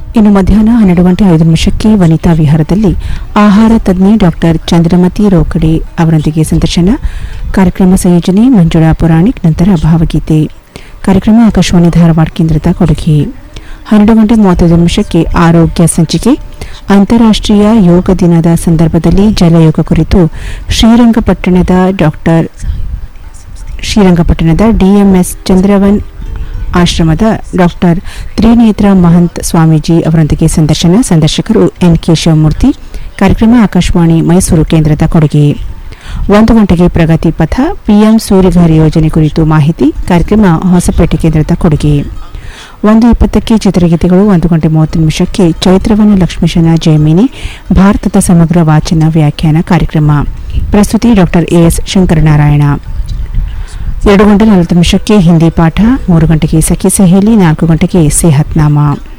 ಇನ್ನು ಮಧ್ಯಾಹ್ನ 12:05 ವನಿತಾ ವಿಹಾರದಲ್ಲಿ ಆಹಾರ ತಜ್ಞೆ ಡಾಕ್ಟರ್ ಚಂದ್ರಮತಿ ರೋಕಡೆ ಅವರೊಂದಿಗೆ ಸಂದರ್ಶನ. ಕಾರ್ಯಕ್ರಮ ಸಂಯೋಜನೆ ಮಂಜುಳಾ ಪುರಾಣಿಕ್. ನಂತರ ಭಾವಗೀತೆ. ಕಾರ್ಯಕ್ರಮ ಆಕಾಶವಾಣಿ ಧಾರವಾಡ ಕೇಂದ್ರದ ಕೊಡುಗೆ. 12:35 ಆರೋಗ್ಯ ಸಂಚಿಕೆ. ಅಂತಾರಾಷ್ಟ್ರೀಯ ಯೋಗ ದಿನದ ಸಂದರ್ಭದಲ್ಲಿ ಜಲಯೋಗ ಕುರಿತು ಶ್ರೀರಂಗಪಟ್ಟಣದ ಡಿಎಂಎಸ್ ಚಂದ್ರವನ್ ಆಶ್ರಮದ ಡಾಕ್ಟರ್ ತ್ರಿನೇತ್ರ ಮಹಂತ್ ಸ್ವಾಮೀಜಿ ಅವರೊಂದಿಗೆ ಸಂದರ್ಶನ. ಸಂದರ್ಶಕರು ಎನ್.ಕೆ. ಶಿವಮೂರ್ತಿ. ಕಾರ್ಯಕ್ರಮ ಆಕಾಶವಾಣಿ ಮೈಸೂರು ಕೇಂದ್ರದ ಕೊಡುಗೆ. 1 ಗಂಟೆಗೆ ಪ್ರಗತಿ ಪಥ. ಪಿಎಂ ಸೂರ್ಯಘರ್ ಯೋಜನೆ ಕುರಿತು ಮಾಹಿತಿ. ಕಾರ್ಯಕ್ರಮ ಹೊಸಪೇಟೆ ಕೇಂದ್ರದ ಕೊಡುಗೆ. 1:20 ಚಿತ್ರಗೀತೆಗಳು. 1:30 ಚೈತ್ರವನ ಲಕ್ಷ್ಮೀಶನ ಜಯಮಿನಿ ಭಾರತದ ಸಮಗ್ರ ವಾಚನ ವ್ಯಾಖ್ಯಾನ ಕಾರ್ಯಕ್ರಮ. ಪ್ರಸ್ತುತಿ ಡಾಕ್ಟರ್ ಎಎಸ್ ಶಂಕರನಾರಾಯಣ. 2:40 ಹಿಂದಿ ಪಾಠ. 3 ಗಂಟೆಗೆ ಸಖಿ ಸಹೇಲಿ. 4 ಗಂಟೆಗೆ ಸೇಹತ್ನಾಮಾ.